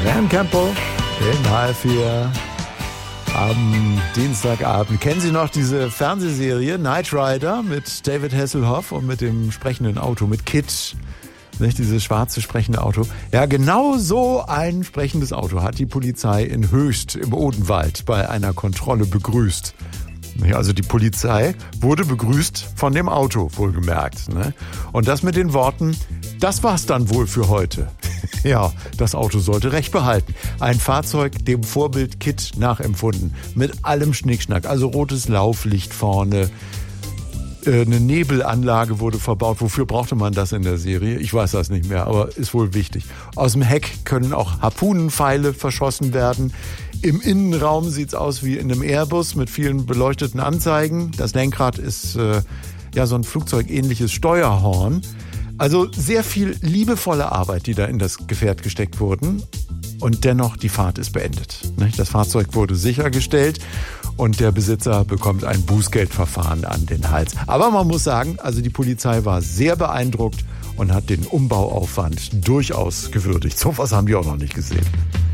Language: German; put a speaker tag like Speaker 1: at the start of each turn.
Speaker 1: Dan Campbell in H4 am Dienstagabend. Kennen Sie noch diese Fernsehserie Knight Rider mit David Hasselhoff und mit dem sprechenden Auto, mit Kit? Nicht dieses schwarze sprechende Auto. Ja, genau so ein sprechendes Auto hat die Polizei in Höchst im Odenwald bei einer Kontrolle begrüßt. Also die Polizei wurde begrüßt von dem Auto, wohlgemerkt. Ne? Und das mit den Worten, das war's dann wohl für heute. Ja, das Auto sollte Recht behalten. Ein Fahrzeug dem Vorbild Kit nachempfunden. Mit allem Schnickschnack. Also rotes Lauflicht vorne. Eine Nebelanlage wurde verbaut. Wofür brauchte man das in der Serie? Ich weiß das nicht mehr, aber ist wohl wichtig. Aus dem Heck können auch Harpunenpfeile verschossen werden. Im Innenraum sieht's aus wie in einem Airbus mit vielen beleuchteten Anzeigen. Das Lenkrad ist so ein flugzeugähnliches Steuerhorn. Also sehr viel liebevolle Arbeit, die da in das Gefährt gesteckt wurden. Und dennoch, die Fahrt ist beendet. Das Fahrzeug wurde sichergestellt und der Besitzer bekommt ein Bußgeldverfahren an den Hals. Aber man muss sagen, also die Polizei war sehr beeindruckt und hat den Umbauaufwand durchaus gewürdigt. So was haben die auch noch nicht gesehen.